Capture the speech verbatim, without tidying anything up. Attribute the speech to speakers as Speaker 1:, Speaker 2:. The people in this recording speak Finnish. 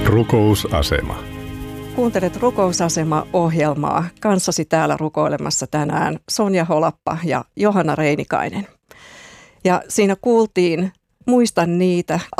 Speaker 1: Rukousasema.
Speaker 2: Kuuntelet Rukousasema-ohjelmaa. Kanssasi täällä rukoilemassa tänään Sonja Holappa ja Johanna Reinikainen. Ja siinä kuultiin Muistan niitä